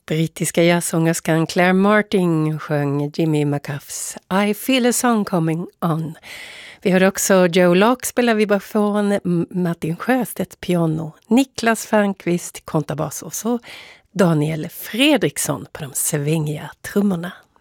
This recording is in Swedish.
Brittiska jazzsångerskan Claire Martin sjöng Jimmy McCuffs I Feel a Song Coming On. Vi hörde också Joe Locke spela vibrafon, Martin Sjöstedt piano, Niklas Fernqvist kontrabas och så Daniel Fredriksson på de svängiga trummorna.